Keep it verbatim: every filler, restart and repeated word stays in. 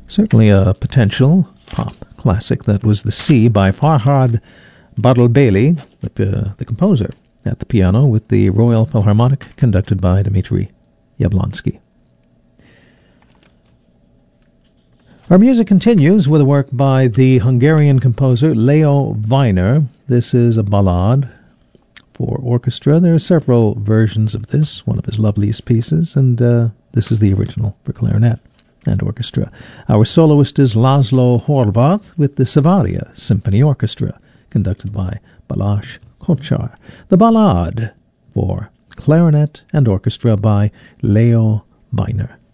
Certainly a potential pop classic. That was The Sea by Farhad Badlbeli, the, uh, the composer, at the piano with the Royal Philharmonic, conducted by Dmitri Yablonsky. Our music continues with a work by the Hungarian composer Leo Weiner. This is a ballade for orchestra. There are several versions of this, one of his loveliest pieces, and uh, this is the original for clarinet and orchestra. Our soloist is Laszlo Horváth with the Savaria Symphony Orchestra, conducted by Balázs Kocsár. The ballade for clarinet and orchestra by Leo Weiner.